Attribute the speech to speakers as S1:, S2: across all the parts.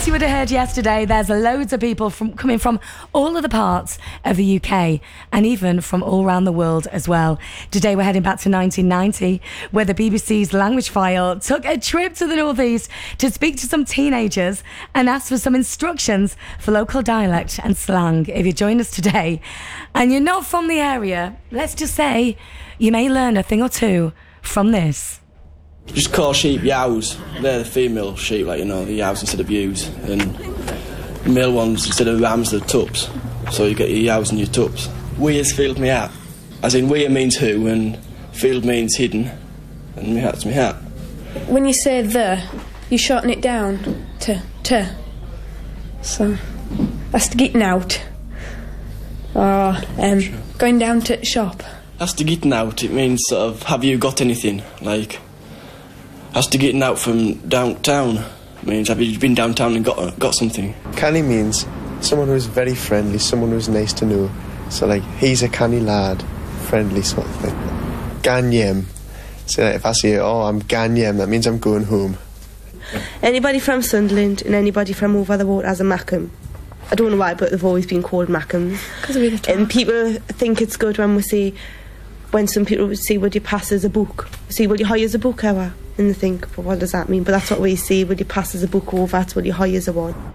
S1: As you would have heard yesterday, there's loads of people coming from all of the parts of the UK and even from all around the world as well. Today we're heading back to 1990, where the BBC's Language File took a trip to the Northeast to speak to some teenagers and ask for some instructions for local dialect and slang. If you join us today and you're not from the area, let's just say you may learn a thing or two from this.
S2: Just call sheep yows. They're the female sheep, like, you know, the yows instead of ewes. And the male ones, instead of rams, they're tups. So you get your yows and your tups. We has filled me out. As in, we means who, and field means hidden. And me hat's me hat.
S3: When you say the, you shorten it down to t. So, that's the getting out. Or, going down to shop.
S2: That's the getting out. It means sort of, have you got anything? Like, as to getting out from downtown means, have you been downtown and got something?
S4: Canny means someone who's very friendly, someone who's nice to know. So, like, he's a canny lad, friendly sort of thing. Ganyem. So, like, if I say, oh, I'm Ganyem, that means I'm going home.
S5: Anybody from Sunderland and anybody from over the water has a Mackem. I don't know why, but they've always been called Mackems. And people think it's good when we say, when some people would say, would you pass us a book? Say, will you hire us a book over? And they think, well, what does that mean? But that's what we say, would you pass us a book over? It's will you hire us a one?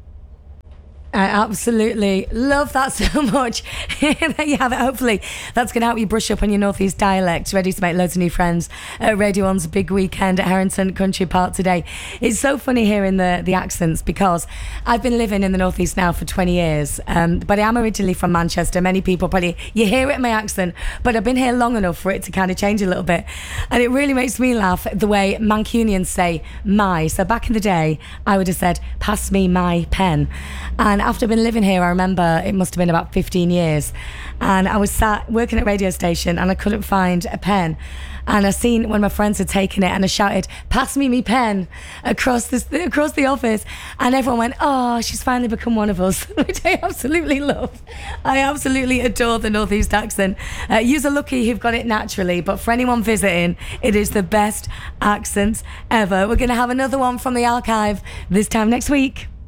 S1: I absolutely love that so much. There you have it. Hopefully that's going to help you brush up on your Northeast dialect. Ready to make loads of new friends at Radio 1's big weekend at Harrington Country Park today. It's so funny hearing the accents, because I've been living in the Northeast now for 20 years, but I am originally from Manchester. Many people probably, you hear it in my accent, but I've been here long enough for it to kind of change a little bit, and it really makes me laugh the way Mancunians say my. So back in the day I would have said, pass me my pen. And after I've been living here, I remember it must have been about 15 years, and I was sat working at a radio station and I couldn't find a pen, and I seen one of my friends had taken it and I shouted, pass me pen, across the office, and everyone went, oh, she's finally become one of us, which I absolutely love. I absolutely adore the Northeast accent. You're lucky who've got it naturally, but for anyone visiting, it is the best accent ever. We're going to have another one from the archive this time next week.